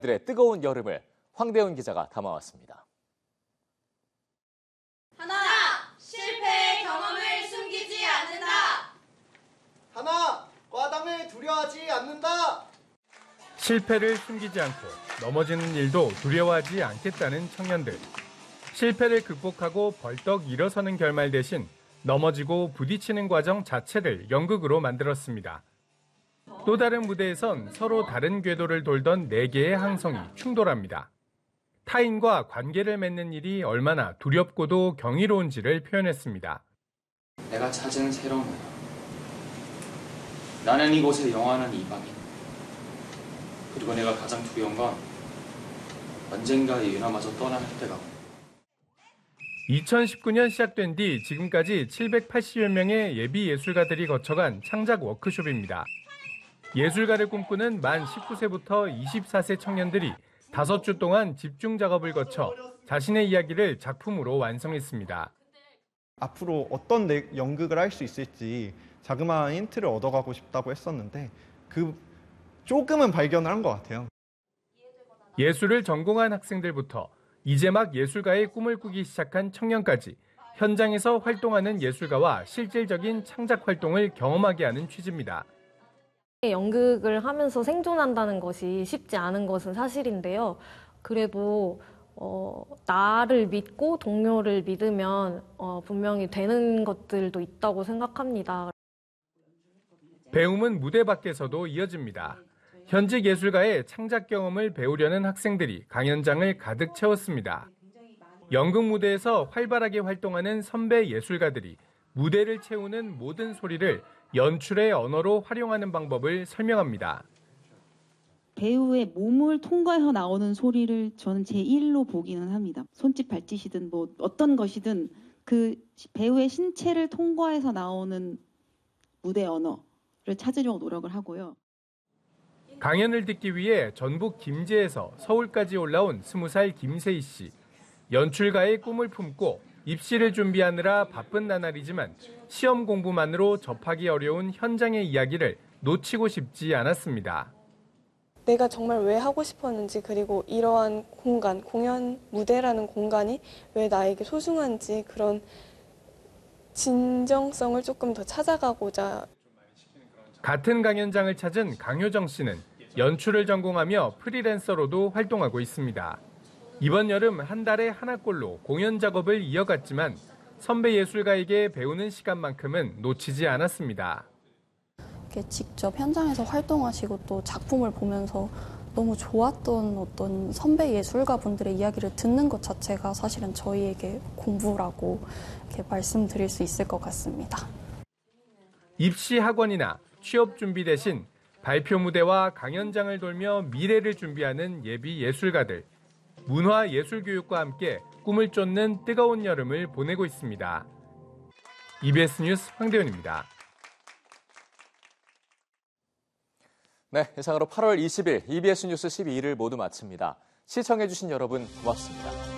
들의 뜨거운 여름을 황대훈 기자가 담아왔습니다. 하나, 실패의 경험을 숨기지 않는다. 하나, 과당을 두려워하지 않는다. 실패를 숨기지 않고 넘어지는 일도 두려워하지 않겠다는 청년들. 실패를 극복하고 벌떡 일어서는 결말 대신 넘어지고 부딪히는 과정 자체를 연극으로 만들었습니다. 또 다른 무대에선 서로 다른 궤도를 돌던 4개의 항성이 충돌합니다. 타인과 관계를 맺는 일이 얼마나 두렵고도 경이로운지를 표현했습니다. 내가 찾은 새로운 나라. 나는 이곳에 영원한 이방인. 그리고 내가 가장 두려운 건 언젠가 이 은하마저 떠날 때가 오네. 2019년 시작된 뒤 지금까지 780여 명의 예비 예술가들이 거쳐간 창작 워크숍입니다. 예술가를 꿈꾸는 만 19세부터 24세 청년들이 5주 동안 집중 작업을 거쳐 자신의 이야기를 작품으로 완성했습니다. 앞으로 어떤 연극을 할 수 있을지 자그마한 힌트를 얻어가고 싶다고 했었는데 그 조금은 발견을 한 것 같아요. 예술을 전공한 학생들부터 이제 막 예술가의 꿈을 꾸기 시작한 청년까지 현장에서 활동하는 예술가와 실질적인 창작 활동을 경험하게 하는 취지입니다. 연극을 하면서 생존한다는 것이 쉽지 않은 것은 사실인데요. 그래도 나를 믿고 동료를 믿으면 분명히 되는 것들도 있다고 생각합니다. 배움은 무대 밖에서도 이어집니다. 현직 예술가의 창작 경험을 배우려는 학생들이 강연장을 가득 채웠습니다. 연극 무대에서 활발하게 활동하는 선배 예술가들이 무대를 채우는 모든 소리를 연출의 언어로 활용하는 방법을 설명합니다. 배우의 몸을 통과해서 나오는 소리를 저는 제1로 보기는 합니다. 손짓 발짓이든 뭐 어떤 것이든 그 배우의 신체를 통과해서 나오는 무대 언어를 찾으려고 노력을 하고요. 강연을 듣기 위해 전북 김제에서 서울까지 올라온 20살 김세희 씨. 연출가의 꿈을 품고 입시를 준비하느라 바쁜 나날이지만 시험 공부만으로 접하기 어려운 현장의 이야기를 놓치고 싶지 않았습니다. 내가 정말 왜 하고 싶었는지, 그리고 이러한 공간, 공연 무대라는 공간이 왜 나에게 소중한지, 그런 진정성을 조금 더 찾아가고자. 같은 강연장을 찾은 강효정 씨는 연출을 전공하며 프리랜서로도 활동하고 있습니다. 이번 여름 한 달에 하나꼴로 공연 작업을 이어갔지만 선배 예술가에게 배우는 시간만큼은 놓치지 않았습니다. 직접 현장에서 활동하시고 또 작품을 보면서 너무 좋았던 어떤 선배 예술가 분들의 이야기를 듣는 것 자체가 사실은 저희에게 공부라고 이렇게 말씀드릴 수 있을 것 같습니다. 입시 학원이나 취업 준비 대신 발표 무대와 강연장을 돌며 미래를 준비하는 예비 예술가들. 문화예술교육과 함께 꿈을 쫓는 뜨거운 여름을 보내고 있습니다. EBS 뉴스 황대훈입니다. 네, 이상으로 8월 20일 EBS 뉴스 12일을 모두 마칩니다. 시청해주신 여러분 고맙습니다.